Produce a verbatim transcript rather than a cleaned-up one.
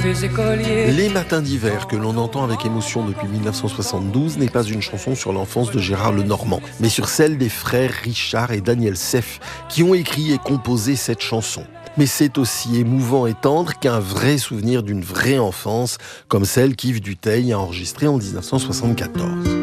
vieux écolier. Les matins d'hiver, que l'on entend avec émotion depuis mille neuf cent soixante-douze, n'est pas une chanson sur l'enfance de Gérard Lenormand, mais sur celle des frères Richard et Daniel Seff, qui ont écrit et composé cette chanson. Mais c'est aussi émouvant et tendre qu'un vrai souvenir d'une vraie enfance, comme celle qu'Yves Duteil a enregistrée en dix-neuf cent soixante-quatorze.